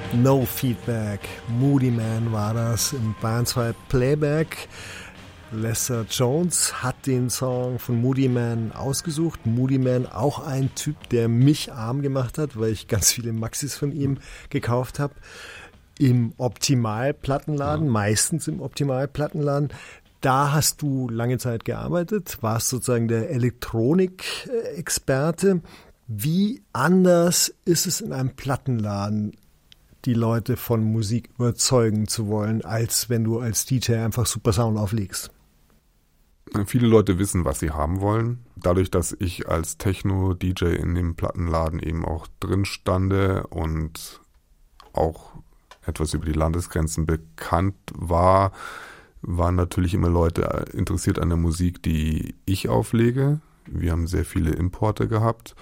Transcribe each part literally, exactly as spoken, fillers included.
No Feedback, Moodymann war das im Bayern zwei Playback. Lester Jones hat den Song von Moodymann ausgesucht. Moodymann, auch ein Typ, der mich arm gemacht hat, weil ich ganz viele Maxis von ihm gekauft habe. Im Optimal-Plattenladen, ja. meistens im Optimal-Plattenladen. Da hast du lange Zeit gearbeitet, warst sozusagen der Elektronik-Experte. Wie anders ist es in einem Plattenladen, die Leute von Musik überzeugen zu wollen, als wenn du als D J einfach super Sound auflegst? Viele Leute wissen, was sie haben wollen. Dadurch, dass ich als Techno-D J in dem Plattenladen eben auch drin stande und auch etwas über die Landesgrenzen bekannt war, waren natürlich immer Leute interessiert an der Musik, die ich auflege. Wir haben sehr viele Importe gehabt.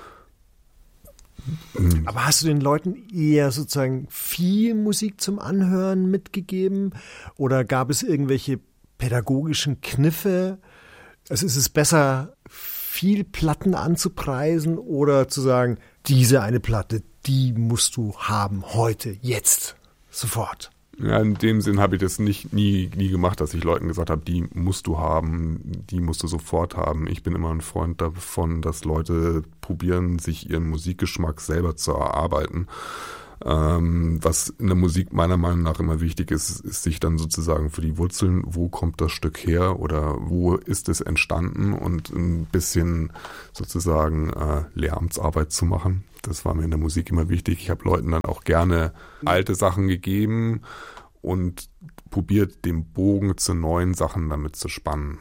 Aber hast du den Leuten eher sozusagen viel Musik zum Anhören mitgegeben oder gab es irgendwelche pädagogischen Kniffe? Also ist es besser, viel Platten anzupreisen oder zu sagen, diese eine Platte, die musst du haben, heute, jetzt, sofort? Ja, in dem Sinn habe ich das nicht nie, nie gemacht, dass ich Leuten gesagt habe, die musst du haben, die musst du sofort haben. Ich bin immer ein Freund davon, dass Leute probieren, sich ihren Musikgeschmack selber zu erarbeiten. Ähm, was in der Musik meiner Meinung nach immer wichtig ist, ist sich dann sozusagen für die Wurzeln, wo kommt das Stück her oder wo ist es entstanden und ein bisschen sozusagen äh, Lehramtsarbeit zu machen. Das war mir in der Musik immer wichtig. Ich habe Leuten dann auch gerne alte Sachen gegeben und probiert, den Bogen zu neuen Sachen damit zu spannen.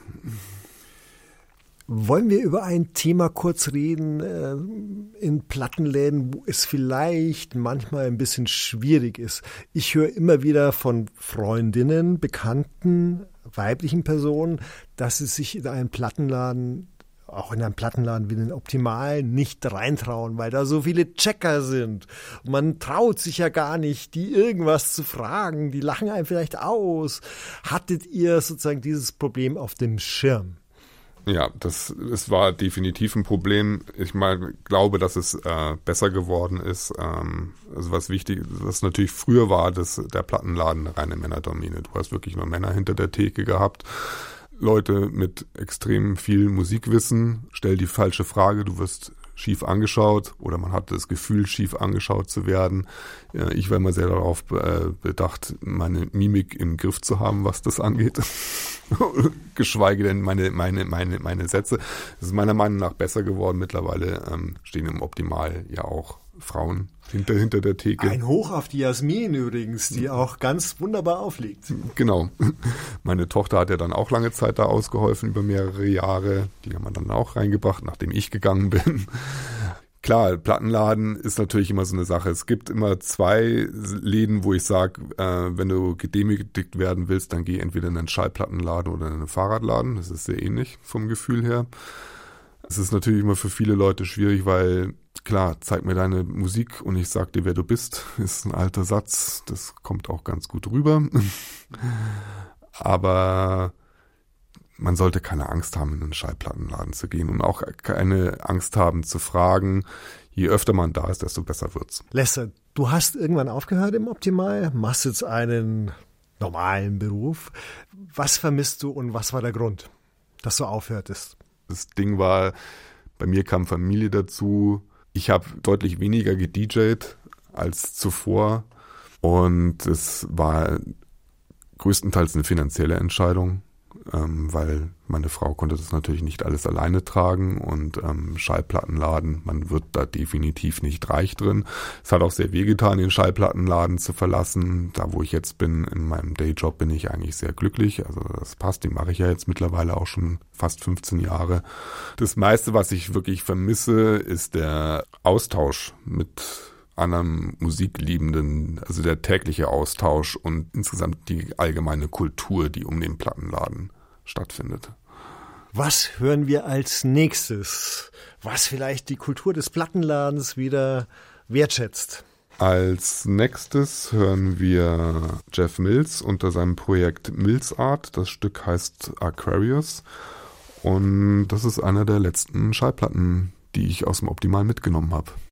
Wollen wir über ein Thema kurz reden äh, in Plattenläden, wo es vielleicht manchmal ein bisschen schwierig ist? Ich höre immer wieder von Freundinnen, Bekannten, weiblichen Personen, dass sie sich in einen Plattenladen, auch in einem Plattenladen wie den Optimal, nicht reintrauen, weil da so viele Checker sind. Und man traut sich ja gar nicht, die irgendwas zu fragen. Die lachen einem vielleicht aus. Hattet ihr sozusagen dieses Problem auf dem Schirm? Ja, das, das war definitiv ein Problem. Ich mal, glaube, dass es äh, besser geworden ist. Ähm, also was wichtig, was natürlich früher war, dass der Plattenladen eine reine Männerdomäne. Du hast wirklich nur Männer hinter der Theke gehabt. Leute mit extrem viel Musikwissen, stell die falsche Frage, du wirst schief angeschaut oder man hat das Gefühl, schief angeschaut zu werden. Ich war immer sehr darauf bedacht, meine Mimik im Griff zu haben, was das angeht. Geschweige denn meine, meine, meine, meine Sätze. Das ist meiner Meinung nach besser geworden. Mittlerweile ähm, stehen im Optimal ja auch Frauen hinter, hinter der Theke. Ein Hoch auf die Jasmin übrigens, die auch ganz wunderbar auflegt. Genau. Meine Tochter hat ja dann auch lange Zeit da ausgeholfen, über mehrere Jahre. Die haben wir dann auch reingebracht, nachdem ich gegangen bin. Klar, Plattenladen ist natürlich immer so eine Sache. Es gibt immer zwei Läden, wo ich sage, äh, wenn du gedemütigt werden willst, dann geh entweder in einen Schallplattenladen oder in einen Fahrradladen. Das ist sehr ähnlich vom Gefühl her. Es ist natürlich immer für viele Leute schwierig, weil klar, zeig mir deine Musik und ich sag dir, wer du bist, ist ein alter Satz. Das kommt auch ganz gut rüber. Aber man sollte keine Angst haben, in einen Schallplattenladen zu gehen und auch keine Angst haben zu fragen. Je öfter man da ist, desto besser wird's. Lester, du hast irgendwann aufgehört im Optimal, machst jetzt einen normalen Beruf. Was vermisst du und was war der Grund, dass du aufhörtest? Das Ding war, bei mir kam Familie dazu. Ich habe deutlich weniger gedjayt als zuvor und es war größtenteils eine finanzielle Entscheidung, ähm, weil meine Frau konnte das natürlich nicht alles alleine tragen und ähm, Schallplattenladen, man wird da definitiv nicht reich drin. Es hat auch sehr wehgetan, den Schallplattenladen zu verlassen. Da, wo ich jetzt bin, in meinem Dayjob, bin ich eigentlich sehr glücklich. Also das passt, den mache ich ja jetzt mittlerweile auch schon fast fünfzehn Jahre. Das meiste, was ich wirklich vermisse, ist der Austausch mit anderen Musikliebenden, also der tägliche Austausch und insgesamt die allgemeine Kultur, die um den Plattenladen stattfindet. Was hören wir als nächstes, was vielleicht die Kultur des Plattenladens wieder wertschätzt? Als nächstes hören wir Jeff Mills unter seinem Projekt Mills Art. Das Stück heißt Aquarius und das ist einer der letzten Schallplatten, die ich aus dem Optimal mitgenommen habe.